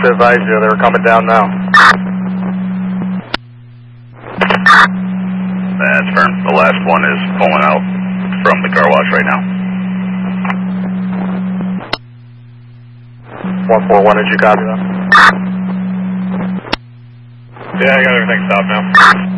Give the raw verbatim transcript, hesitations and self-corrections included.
to advise you, they're coming down now. That's firm. The last one is pulling out from the car wash right now. one four one, did you copy that? Yeah, I got everything stopped now.